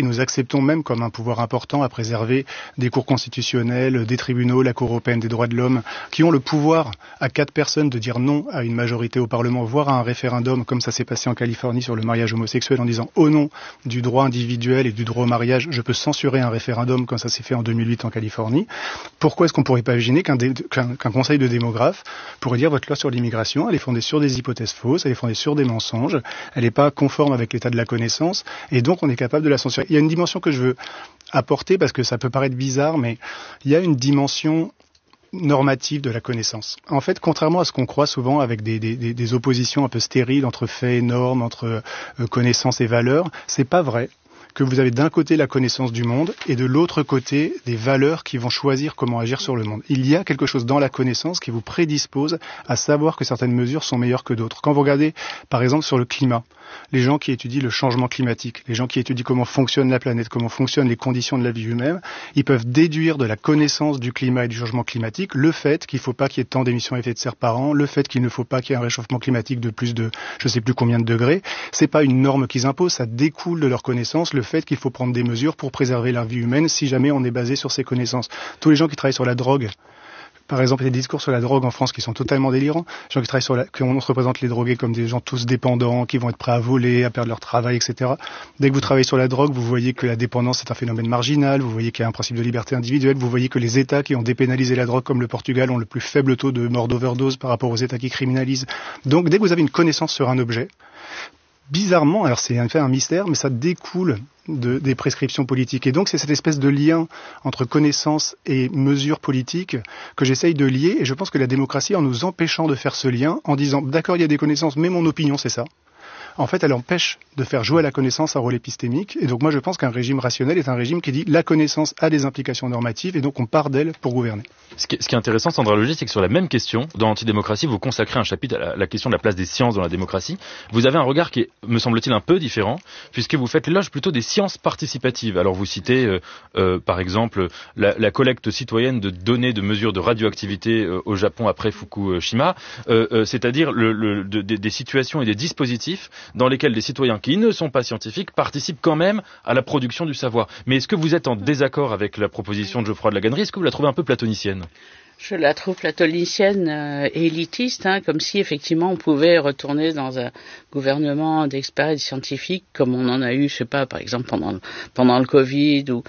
et nous acceptons même comme un pouvoir important à préserver des cours constitutionnels, des tribunaux, la Cour européenne des droits de l'homme, qui ont le pouvoir à 4 personnes de dire non à une majorité au Parlement, voire à un référendum, comme ça s'est passé en Californie sur le mariage homosexuel, en disant au nom du droit individuel et du droit au mariage, je peux censurer un référendum, comme ça s'est fait en 2008 en Californie. Pourquoi est-ce qu'on pourrait pas imaginer qu'un conseil de démographes pourrait dire votre loi sur l'immigration, elle est fondée sur des hypothèses fausses, elle est fondée sur des mensonges, elle n'est pas conforme avec l'état de la connaissance, et donc on est capable de la censurer. Il y a une dimension que je veux apporter, parce que ça peut paraître bizarre, mais il y a une dimension normative de la connaissance. En fait, contrairement à ce qu'on croit souvent avec des oppositions un peu stériles entre faits et normes, entre connaissances et valeurs, c'est pas vrai que vous avez d'un côté la connaissance du monde et de l'autre côté des valeurs qui vont choisir comment agir sur le monde. Il y a quelque chose dans la connaissance qui vous prédispose à savoir que certaines mesures sont meilleures que d'autres. Quand vous regardez, par exemple, sur le climat, les gens qui étudient le changement climatique, les gens qui étudient comment fonctionne la planète, comment fonctionnent les conditions de la vie humaine, ils peuvent déduire de la connaissance du climat et du changement climatique le fait qu'il ne faut pas qu'il y ait tant d'émissions à effet de serre par an, le fait qu'il ne faut pas qu'il y ait un réchauffement climatique de plus de je ne sais plus combien de degrés. C'est pas une norme qu'ils imposent, ça découle de leur connaissance, le fait qu'il faut prendre des mesures pour préserver la vie humaine si jamais on est basé sur ces connaissances. Tous les gens qui travaillent sur la drogue, par exemple, il y a des discours sur la drogue en France qui sont totalement délirants. Les gens qui travaillent on se représente les drogués comme des gens tous dépendants, qui vont être prêts à voler, à perdre leur travail, etc. Dès que vous travaillez sur la drogue, vous voyez que la dépendance est un phénomène marginal, vous voyez qu'il y a un principe de liberté individuelle, vous voyez que les États qui ont dépénalisé la drogue, comme le Portugal, ont le plus faible taux de mort d'overdose par rapport aux États qui criminalisent. Donc, dès que vous avez une connaissance sur un objet, bizarrement, alors c'est un mystère, mais ça découle des prescriptions politiques. Et donc c'est cette espèce de lien entre connaissance et mesures politiques que j'essaye de lier, et je pense que la démocratie, en nous empêchant de faire ce lien, en disant d'accord, il y a des connaissances, mais mon opinion c'est ça, en fait elle empêche de faire jouer à la connaissance un rôle épistémique. Et donc moi je pense qu'un régime rationnel est un régime qui dit la connaissance a des implications normatives et donc on part d'elle pour gouverner. Ce qui est intéressant, Sandra Logier, c'est que sur la même question, dans Antidémocratie, vous consacrez un chapitre à la question de la place des sciences dans la démocratie. Vous avez un regard qui est, me semble-t-il, un peu différent, puisque vous faites l'éloge plutôt des sciences participatives. Alors vous citez, par exemple, la collecte citoyenne de données de mesures de radioactivité au Japon après Fukushima, c'est-à-dire des situations et des dispositifs dans lesquels des citoyens qui ne sont pas scientifiques participent quand même à la production du savoir. Mais est-ce que vous êtes en désaccord avec la proposition de Geoffroy de La Gannerie ? Est-ce que vous la trouvez un peu platonicienne ? Je la trouve platonicienne et élitiste, comme si effectivement on pouvait retourner dans un gouvernement d'experts et de scientifiques comme on en a eu, je sais pas, par exemple pendant le Covid ou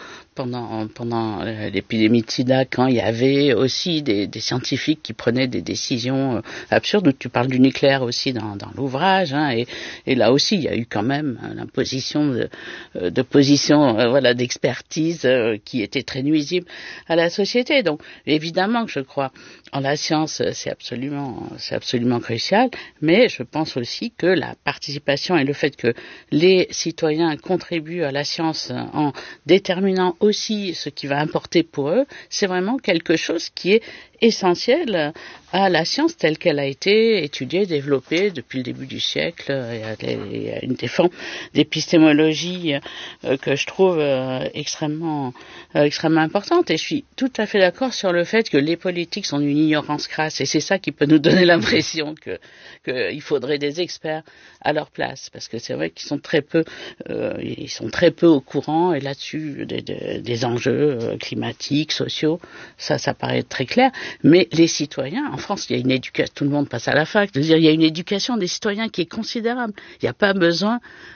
pendant l'épidémie de sida, quand il y avait aussi des scientifiques qui prenaient des décisions absurdes. Tu parles du nucléaire aussi dans l'ouvrage, et là aussi il y a eu quand même l'imposition de positions d'expertise qui était très nuisible à la société. Donc évidemment que je crois en la science, c'est absolument crucial, mais je pense aussi que la participation et le fait que les citoyens contribuent à la science en déterminant aussi ce qui va importer pour eux, c'est vraiment quelque chose qui est essentiel à la science telle qu'elle a été étudiée, développée depuis le début du siècle. Il y a une des formes d'épistémologie que je trouve extrêmement importante, et je suis tout à fait d'accord sur le fait que les politiques sont d'une ignorance crasse, et c'est ça qui peut nous donner l'impression qu'il faudrait des experts à leur place, parce que c'est vrai qu'ils sont très peu au courant, et là-dessus des enjeux climatiques, sociaux, ça paraît très clair. Mais les citoyens, en France, il y a une éducation, tout le monde passe à la fac, il y a une éducation des citoyens qui est considérable. Il n'y a pas besoin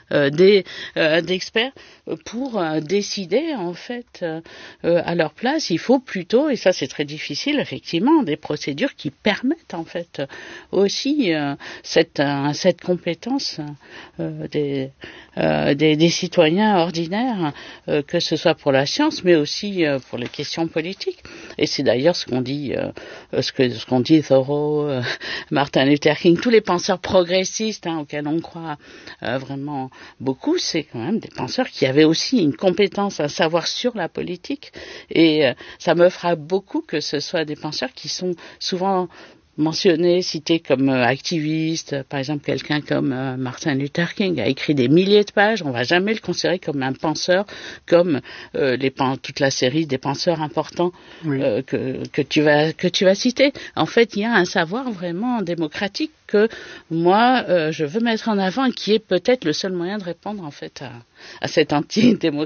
d'experts pour décider, en fait, à leur place. Il faut plutôt, et ça c'est très difficile, effectivement, des procédures qui permettent, en fait, aussi cette compétence des citoyens ordinaires, que ce soit pour la science, mais aussi pour les questions politiques. Et c'est d'ailleurs ce qu'on dit Thoreau, Martin Luther King, tous les penseurs progressistes auxquels on croit vraiment beaucoup, c'est quand même des penseurs qui avaient aussi une compétence, un savoir sur la politique. Et ça me frappe beaucoup que ce soit des penseurs qui sont souvent mentionnés, cités comme activistes. Par exemple, quelqu'un comme Martin Luther King a écrit des milliers de pages. On va jamais le considérer comme un penseur, comme toute la série des penseurs importants que tu vas citer. En fait, il y a un savoir vraiment démocratique que moi je veux mettre en avant, et qui est peut-être le seul moyen de répondre en fait à cette anti-démocratie.